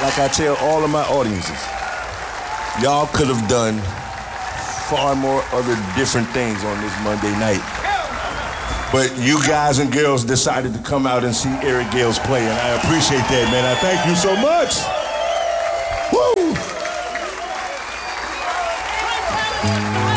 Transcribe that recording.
like I tell all of my audiences, y'all could have done far more other different things on this Monday night. But you guys and girls decided to come out and see Eric Gales play, and I appreciate that, man. I thank you so much. Woo!